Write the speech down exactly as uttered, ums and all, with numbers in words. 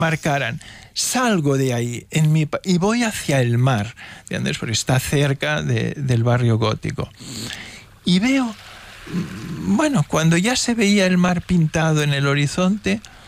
marcaran. Salgo de ahí en mi, y voy hacia el mar, ¿entiendes? Porque está cerca de, del barrio gótico. Y veo, bueno, cuando ya se veía el mar pintado en el horizonte,